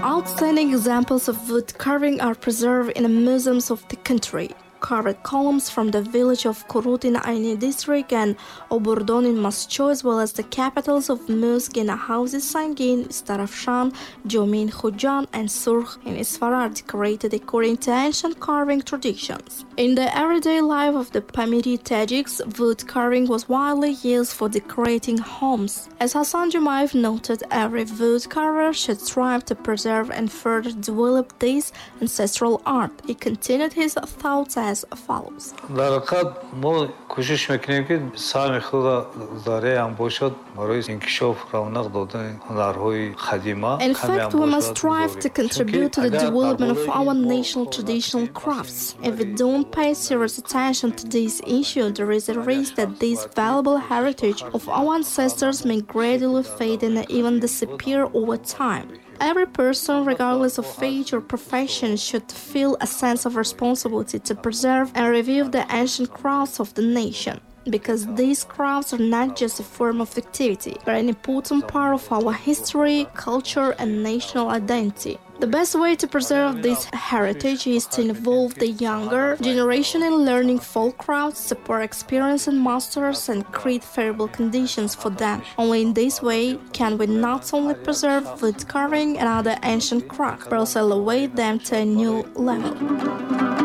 Outstanding examples of wood carving are preserved in the museums of the country. Carved columns from the village of Kurut in Aini district and Oburdon in Mascho, as well as the capitals of Musk in houses Sangin, Starafshan, Jomin Khujan, and Surkh in Isfar are decorated according to ancient carving traditions. In the everyday life of the Pamiri Tajiks, wood carving was widely used for decorating homes. As Hassan Jumayev noted, every wood carver should strive to preserve and further develop this ancestral art. He continued his thoughts as follows. کوشش میکنیم که سهم خود داره هم باشد برای انکشاف رونق دادن هنرهای قدیمی. In fact, we must strive to contribute to the development of our national traditional crafts. If we don't pay serious attention to this issue, there is a risk that this valuable heritage of our ancestors may gradually fade and even disappear over time. Every person, regardless of age or profession, should feel a sense of responsibility to preserve and review the ancient crafts of the nation, because these crafts are not just a form of activity, but an important part of our history, culture, and national identity. The best way to preserve this heritage is to involve the younger generation in learning folk crafts, support experienced masters, and create favorable conditions for them. Only in this way can we not only preserve wood carving and other ancient crafts, but also elevate them to a new level.